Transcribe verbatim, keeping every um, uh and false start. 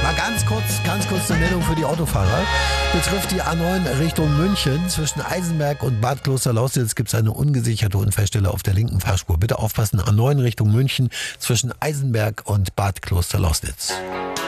Mal ganz kurz, ganz kurz eine Meldung für die Autofahrer. Betrifft die A neun Richtung München. Zwischen Eisenberg und Bad Klosterlausnitz gibt es eine ungesicherte Unfallstelle auf der linken Fahrspur. Bitte aufpassen, A neun Richtung München zwischen Eisenberg und Bad Klosterlausnitz.